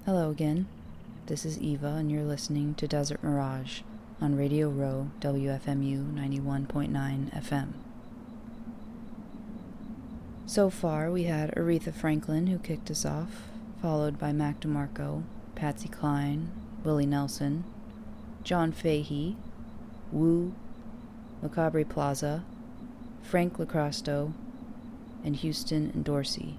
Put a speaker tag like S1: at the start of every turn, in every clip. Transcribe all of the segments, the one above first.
S1: Hello again. This is Eva, and you're listening to Desert Mirage on Radio Row WFMU 91.9 FM. So far, we had Aretha Franklin, who kicked us off, followed by Mac DeMarco, Patsy Cline, Willie Nelson, John Fahey, Woo, Macabre Plaza, Frank LaCrosto, and Houston and Dorsey.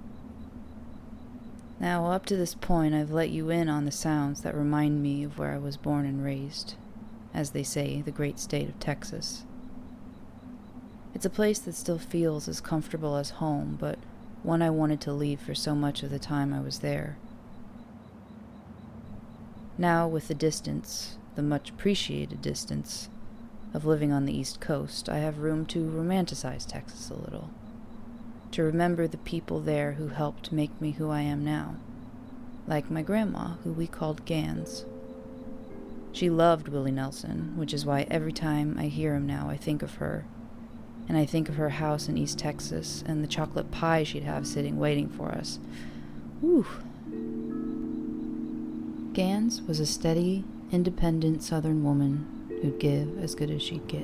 S1: Now, up to this point, I've let you in on the sounds that remind me of where I was born and raised, as they say, the great state of Texas. It's a place that still feels as comfortable as home, but one I wanted to leave for so much of the time I was there. Now, with the distance, the much appreciated distance, of living on the East Coast, I have room to romanticize Texas a little. To remember the people there who helped make me who I am now, like my grandma, who we called Gans. She loved Willie Nelson, which is why every time I hear him now I think of her, and I think of her house in East Texas and the chocolate pie she'd have sitting waiting for us. Whew. Gans was a steady, independent Southern woman who'd give as good as she'd get.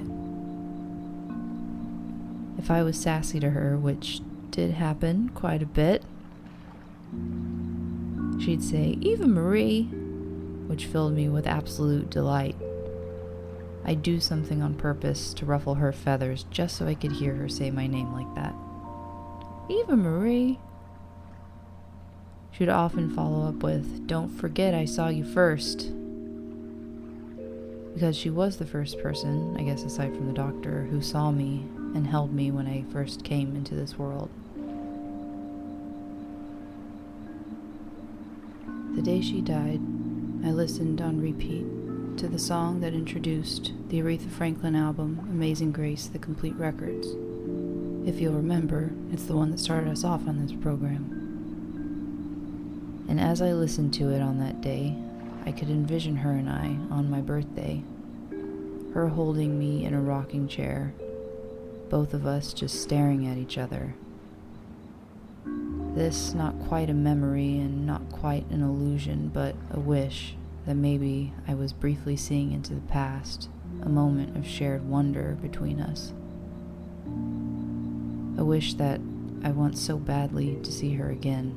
S1: If I was sassy to her, which did happen quite a bit, she'd say, "Eva Marie," which filled me with absolute delight. I'd do something on purpose to ruffle her feathers just so I could hear her say my name like that. "Eva Marie." She'd often follow up with, "Don't forget I saw you first." Because she was the first person, I guess aside from the doctor, who saw me and held me when I first came into this world. The day she died, I listened on repeat to the song that introduced the Aretha Franklin album, Amazing Grace, The Complete Records. If you'll remember, it's the one that started us off on this program. And as I listened to it on that day, I could envision her and I on my birthday, her holding me in a rocking chair, both of us just staring at each other. This not quite a memory and not quite an illusion, but a wish that maybe I was briefly seeing into the past, a moment of shared wonder between us. A wish that I want so badly to see her again.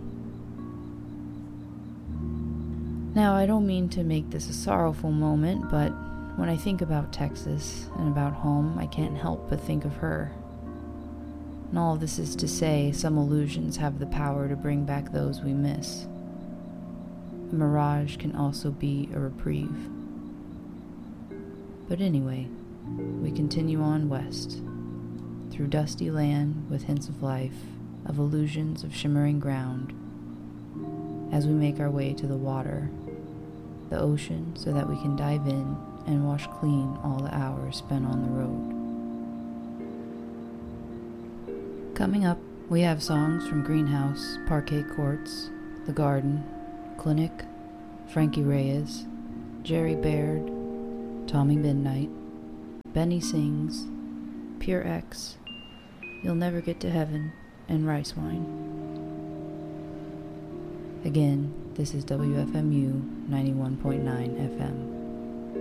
S1: Now, I don't mean to make this a sorrowful moment, but when I think about Texas and about home, I can't help but think of her. And all this is to say, some illusions have the power to bring back those we miss. A mirage can also be a reprieve. But anyway, we continue on west, through dusty land with hints of life, of illusions of shimmering ground, as we make our way to the water, the ocean, so that we can dive in and wash clean all the hours spent on the road. Coming up, we have songs from Greenhouse, Parquet Courts, The Garden, Clinic, Frankie Reyes, Jerry Baird, Tommy Midnight, Benny Sings, Pure X, You'll Never Get to Heaven, and Rice Wine. Again, this is WFMU 91.9 FM.